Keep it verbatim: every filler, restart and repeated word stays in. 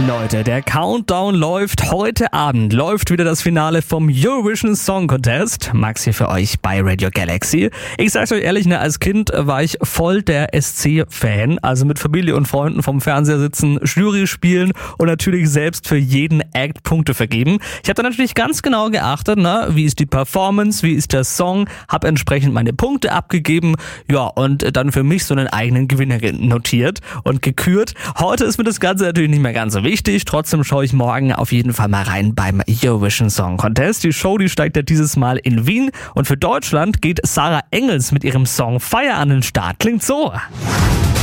Leute, der Countdown läuft. Heute Abend läuft wieder das Finale vom Eurovision Song Contest. Max hier für euch bei Radio Galaxy. Ich sag's euch ehrlich, ne, als Kind war ich voll der S C-Fan. Also mit Familie und Freunden vom Fernseher sitzen, Jury spielen und natürlich selbst für jeden Act Punkte vergeben. Ich habe da natürlich ganz genau geachtet, ne, wie ist die Performance, wie ist der Song, habe entsprechend meine Punkte abgegeben, ja, und dann für mich so einen eigenen Gewinner notiert und gekürt. Heute ist mir das Ganze natürlich nicht mehr ganz so wichtig. Trotzdem schaue ich morgen auf jeden Fall mal rein beim Eurovision Song Contest. Die Show, die steigt ja dieses Mal in Wien. Und für Deutschland geht Sarah Engels mit ihrem Song Fire an den Start. Klingt so.